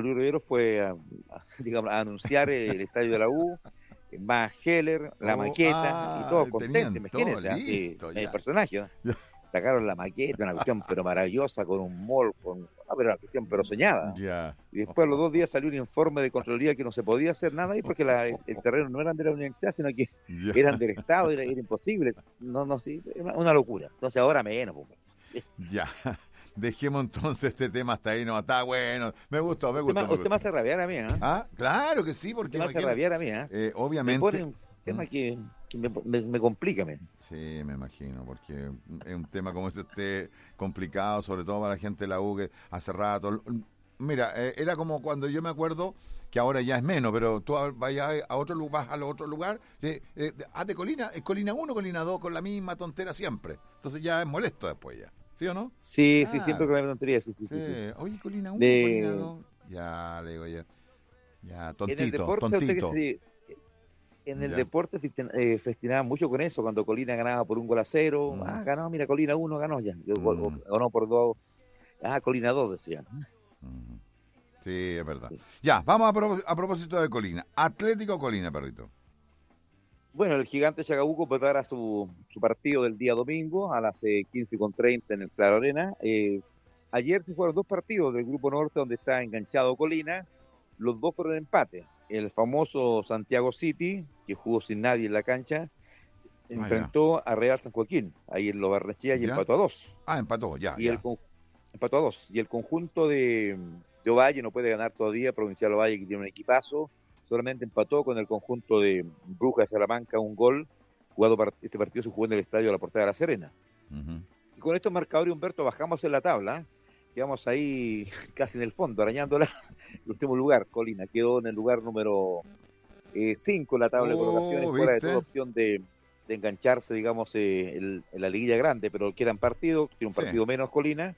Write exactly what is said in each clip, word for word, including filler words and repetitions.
Luis Rivero fue a, a, digamos, a anunciar el estadio de la U, más Heller, la oh, maqueta, ah, y todo contento, imagínense, listo, el personaje, ¿no? Sacaron la maqueta, una cuestión pero maravillosa, con un mall, con, ah, pero una cuestión pero soñada. Ya. Y después a los dos días salió un informe de Contraloría que no se podía hacer nada ahí porque la, el, el terreno no eran de la universidad, sino que Ya. eran del Estado, era, era imposible. No, no, sí, una, una locura. Entonces ahora menos. Pues. Ya. Dejemos entonces este tema hasta ahí, no, está bueno, me gustó, me gustó. Usted, me, usted me hace rabiar a mí, ¿eh? Ah, claro que sí, porque... Usted me hace rabiar a mí, ¿eh? eh obviamente... Me pone un tema que, que me, me, me complica, ¿me? Sí, me imagino, porque es un tema como este complicado, sobre todo para la gente de la U que hace rato... Mira, eh, era como cuando yo me acuerdo, que ahora ya es menos, pero tú vayas a otro lugar, vas a otro lugar, eh, eh, ah, de Colina, es Colina uno, Colina dos, con la misma tontera siempre. Entonces ya es molesto después ya. ¿Sí o no? Sí, ah, sí, siempre con la tontería, sí, sí, sí. sí. Oye, Colina uno, de... Colina dos. Ya, le digo ya. Ya, tontito, en el deporte, tontito. Se, en el ya. deporte eh, festinaban mucho con eso, cuando Colina ganaba por un gol a cero. Mm. Ah, ganó, mira, Colina uno ganó ya. Mm. Ganó por dos. Ah, Colina dos, decían. Mm. Sí, es verdad. Sí. Ya, vamos a, pro, a propósito de Colina. Atlético Colina, perrito. Bueno, el gigante Chacabuco prepara su, su partido del día domingo a las eh, quince con treinta en el Claro Arena. Eh, ayer se fueron dos partidos del Grupo Norte donde está enganchado Colina. Los dos fueron empate. El famoso Santiago City, que jugó sin nadie en la cancha, enfrentó ah, a Real San Joaquín, ahí en Lo Barnechea, y empató a dos. Ah, empató, ya. Y ya. El, empató a dos. Y el conjunto de, de Ovalle no puede ganar todavía, Provincial Ovalle, que tiene un equipazo. Solamente empató con el conjunto de Brujas de Salamanca un gol, jugado para, este partido se jugó en el estadio de la Portada de La Serena. Uh-huh. Y con estos marcadores, Humberto, bajamos en la tabla, ¿eh? Quedamos ahí casi en el fondo, arañándola, el último lugar. Colina quedó en el lugar número cinco eh, en la tabla oh, de colocaciones, fuera de toda opción de, de engancharse, digamos, eh, el, en la liguilla grande, pero quedan partidos, tiene un partido sí. menos Colina.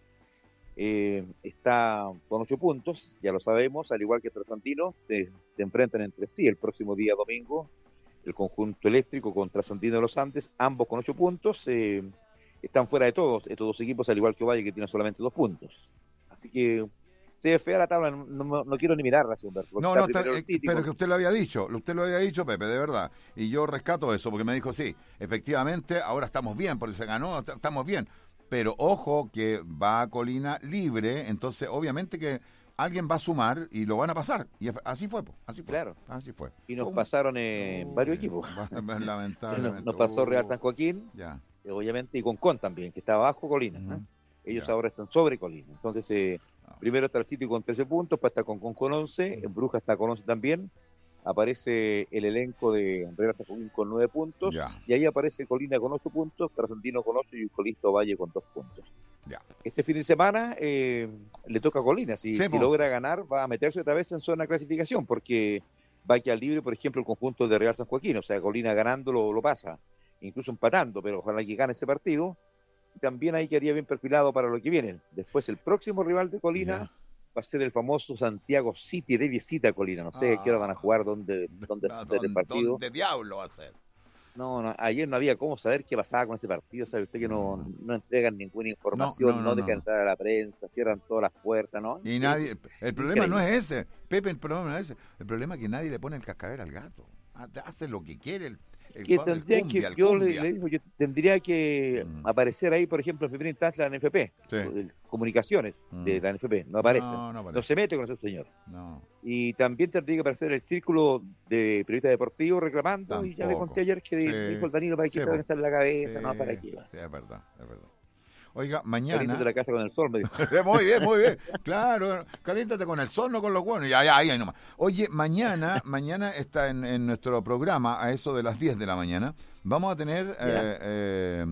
Eh, está con ocho puntos, ya lo sabemos, al igual que Trasandino, se, se enfrentan entre sí el próximo día domingo, el conjunto eléctrico contra Sandino de los Andes, ambos con ocho puntos, eh, están fuera de todos, estos dos equipos, al igual que Valle, que tiene solamente dos puntos. Así que se ve fea la tabla, no, no, no quiero ni mirarla, Humberto. No, no, está, eh, pero que usted lo había dicho, usted lo había dicho, Pepe, de verdad, y yo rescato eso, porque me dijo, sí, efectivamente, ahora estamos bien, porque se ganó, estamos bien. Pero ojo que va a Colina libre, entonces obviamente que alguien va a sumar y lo van a pasar. Y así fue, así fue. Claro. Así fue. Y nos ¿Cómo? pasaron en uh, varios equipos. Lamentablemente. nos, nos pasó Real San Joaquín, ya. obviamente, y Concón también, que está abajo Colina. Uh-huh. ¿eh? Ellos ya. ahora están sobre Colina. Entonces, eh, no. primero está el City con trece puntos, después está Concón con once, uh-huh. Bruja está con once también. Aparece el elenco de Real San Joaquín con nueve puntos, ya. y ahí aparece Colina con ocho puntos, Trasandino con ocho y Colisto Valle con dos puntos. Ya. Este fin de semana eh, le toca a Colina, si, sí, si logra ganar va a meterse otra vez en zona de clasificación, porque va a quedar libre, por ejemplo, el conjunto de Real San Joaquín, o sea, Colina ganando lo, lo pasa, incluso empatando, pero ojalá que gane ese partido, y también ahí quedaría bien perfilado para lo que viene. Después el próximo rival de Colina... Ya. Va a ser el famoso Santiago City de visita a Colina. No sé ah, qué hora van a jugar, dónde, dónde va a ser el partido. ¿Dónde diablo va a ser? No, no, ayer no había cómo saber qué pasaba con ese partido. Sabe usted que no, no entregan ninguna información, no, no, no, no dejan no. entrar a la prensa, cierran todas las puertas, ¿no? Y nadie, el problema no es ese, Pepe, el problema no es ese. El problema es que nadie le pone el cascabel al gato. Hace lo que quiere el... El, que tendría el cumbia, que, yo le, le digo, yo tendría que mm. aparecer ahí, por ejemplo, en primera instancia la N F P, sí. comunicaciones mm. de la N F P, no aparece. No, no, aparece. No se mete con ese señor. No. Y también tendría que aparecer el círculo de periodistas deportivos reclamando, Tampoco. y ya le conté ayer que sí. dijo el Danilo para que sí, estar en la cabeza, sí. no, para aquí. Sí, es verdad, es verdad. Oiga, mañana... de la casa con el sol, me dijo. Muy bien, muy bien. Claro, caliéntate con el sol, no con los buenos. Ya, ya, ahí nomás. Oye, mañana, mañana está en, en nuestro programa, a eso de las diez de la mañana, vamos a tener eh, eh,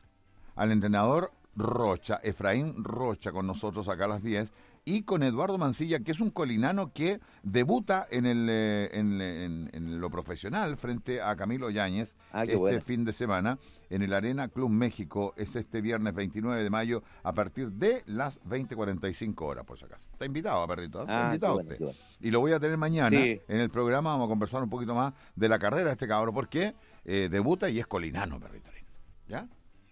al entrenador Rocha, Efraín Rocha, con nosotros acá a las diez, y con Eduardo Mancilla, que es un colinano que debuta en el eh, en, en, en lo profesional frente a Camilo Yáñez ah, este bueno. fin de semana en el Arena Club México. Es este viernes veintinueve de mayo a partir de las veinte cuarenta y cinco horas, por si acaso. Está invitado, perrito. Está ah, invitado bueno, usted. bueno. Y lo voy a tener mañana sí. en el programa. Vamos a conversar un poquito más de la carrera de este cabrón, porque eh, debuta y es colinano, perrito. ¿Ya?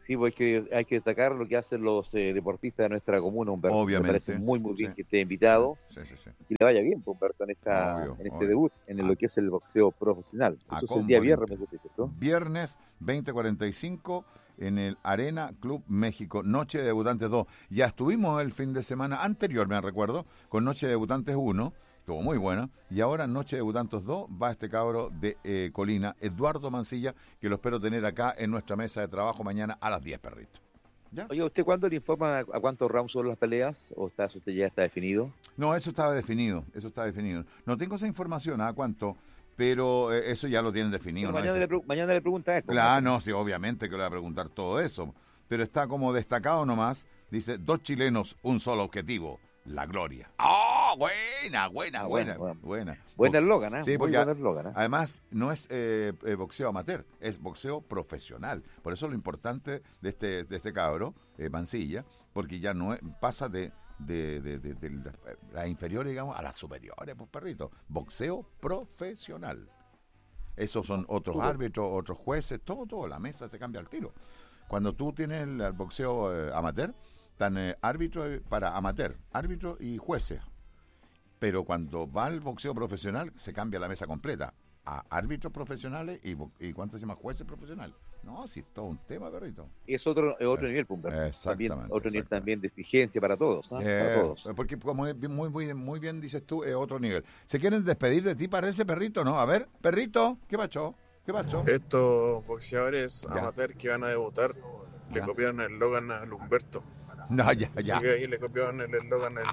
Sí, pues hay que, hay que destacar lo que hacen los eh, deportistas de nuestra comuna, Humberto. Obviamente. Me parece muy, muy bien Sí. que esté invitado Sí, sí, sí. y le vaya bien, pues, Humberto, en, esta, Obvio, en este obvio. debut, en Ah. lo que es el boxeo profesional. A Eso es el día combo viernes, limpio. me parece, ¿cierto? Viernes veinte cuarenta y cinco en el Arena Club México, Noche de Debutantes dos. Ya estuvimos el fin de semana anterior, me recuerdo, con Noche de Debutantes uno, estuvo muy buena, y ahora Noche de Debutantes dos va este cabro de eh, Colina, Eduardo Mancilla, que lo espero tener acá en nuestra mesa de trabajo mañana a las diez, perrito. ¿Ya? Oye, ¿usted cuándo le informa a cuántos rounds son las peleas? ¿O está, usted ya está definido? No, eso estaba definido, eso está definido. No tengo esa información, ¿a cuánto? Pero eh, eso ya lo tienen definido. Bueno, ¿no? mañana, Eso... le, mañana le pregunta esto. Claro, no, sí, obviamente que le voy a preguntar todo eso. Pero está como destacado nomás. Dice, dos chilenos, un solo objetivo, la gloria. ¡Oh, buena, buena, Ah, buena, bueno, bueno. buena! Buen eslogan, ¿eh? Sí, Muy porque buen eslogan, ¿eh? además no es eh, eh, boxeo amateur, es boxeo profesional. Por eso lo importante de este de este cabro, eh, Mancilla, porque ya no es, pasa de, de, de, de, de, de las inferiores, digamos, a las superiores, pues perrito. Boxeo profesional. Esos son otros Todo. árbitros, otros jueces, todo, todo, la mesa se cambia al tiro. Cuando tú tienes el, el boxeo eh, amateur, están eh, árbitros para amateur, árbitros y jueces. Pero cuando va el boxeo profesional, se cambia la mesa completa a árbitros profesionales y, y ¿cuánto se llama? Jueces profesionales. No, sí, es todo un tema, perrito. Es otro, es otro Eh, nivel, Humberto. exactamente, También, otro nivel exactamente. también de exigencia para todos, ¿eh? Eh, Para todos. porque como es bien- muy, muy, muy bien dices tú, es otro nivel. ¿Se quieren despedir de ti para ese perrito? No, a ver, perrito, ¿qué pacho? ¿Qué pacho? Estos boxeadores Ya. amateur que van a debutar le Ya. copiaron el eslogan al Humberto. No, ya, Así ya. que ahí le copiaron el eslogan al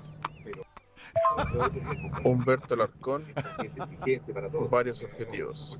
Humberto Larcón, Exigente para todos. varios objetivos.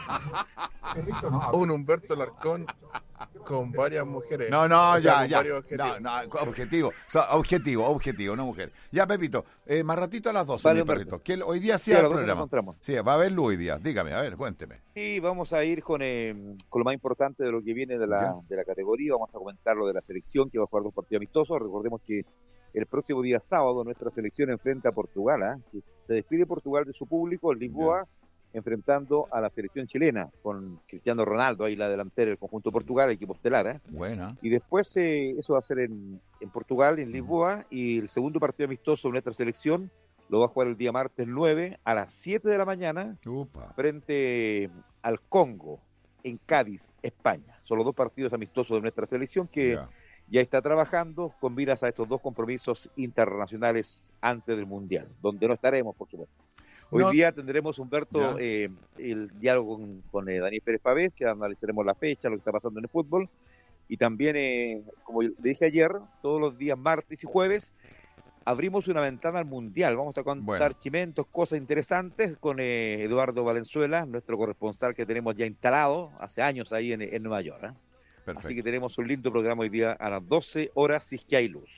Un Humberto Larcón con varias mujeres. No, no, O sea, ya, con ya. varios objetivos. No, no, objetivo. O sea, objetivo, objetivo, no mujer. Ya, Pepito, eh, más ratito a las doce, Vale, mi Humberto. perrito. Que hoy día sí Sí, a hay las doce nos programa. encontramos. Sí, va a haber luz hoy día. Dígame, a ver, cuénteme. Y vamos a ir con, eh, con lo más importante de lo que viene de la, Ya. de la categoría. Vamos a comentar lo de la selección que va a jugar dos partidos amistosos. Recordemos que el próximo día sábado nuestra selección enfrenta a Portugal. ¿eh? Que se despide Portugal de su público en Lisboa, enfrentando a la selección chilena con Cristiano Ronaldo, ahí la delantera del conjunto Portugal, equipo estelar. ¿eh? Buena. Y después eh, eso va a ser en, en Portugal, en Lisboa, y el segundo partido amistoso de nuestra selección lo va a jugar el día martes nueve a las siete de la mañana Upa. frente al Congo, en Cádiz, España. Son los dos partidos amistosos de nuestra selección que Ya. ya está trabajando con miras a estos dos compromisos internacionales antes del Mundial, donde no estaremos, por supuesto. Hoy No- día tendremos, Humberto, Ya. eh, el diálogo con, con eh, Daniel Pérez Pavés, que analizaremos la fecha, lo que está pasando en el fútbol, y también, eh, como le dije ayer, todos los días martes y jueves, abrimos una ventana al Mundial. Vamos a contar Bueno. chimentos, cosas interesantes con eh, Eduardo Valenzuela, nuestro corresponsal que tenemos ya instalado hace años ahí en, en Nueva York. ¿eh? Perfecto. Así que tenemos un lindo programa hoy día a las doce horas, si es que hay luz.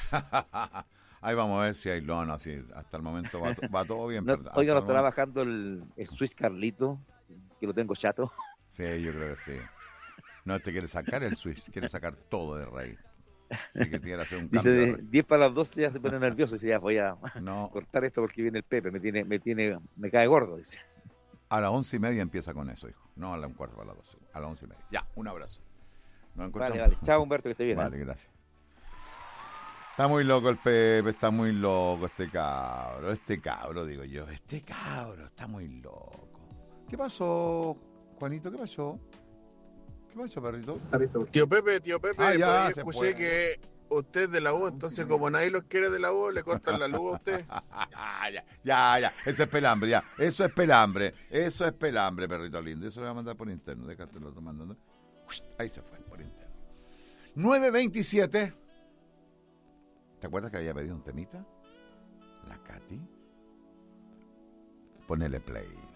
Ahí vamos a ver si hay lona, si hasta el momento va, to- va todo bien. No, pero hasta oiga, el nos estará momento- bajando el, el Switch Carlito, que lo tengo chato. Sí, yo creo que sí. No te quiere sacar el Swiss, quiere sacar todo de raíz. Así que tiene que hacer un cambio. de Dice, raíz. diez para las doce ya se pone nervioso y dice, ya voy a No, cortar esto porque viene el Pepe, me tiene, me tiene, me cae gordo, dice. a las once y media empieza con eso, hijo. No a las un cuarto para las doce, a las once y media. Ya, un abrazo. Nos encontramos. Vale, vale. Chao, Humberto, que esté bien. ¿eh? Vale, gracias. Está muy loco el Pepe, está muy loco este cabro, este cabro, digo yo, este cabro está muy loco. ¿Qué pasó, Juanito? ¿Qué pasó? ¿Qué pasó, perrito? Tío Pepe, tío Pepe, Ah, ya, por ahí se escuché puede. que usted es de la U, entonces como nadie los quiere de la U, le cortan la luz a usted. ya, ya, ya, eso es pelambre, ya, eso es pelambre, eso es pelambre, perrito lindo, eso lo voy a mandar por interno, déjate lo estoy mandando. Ahí se fue, por interno. nueve veintisiete. ¿Te acuerdas que había pedido un temita? La Katy. Ponele play.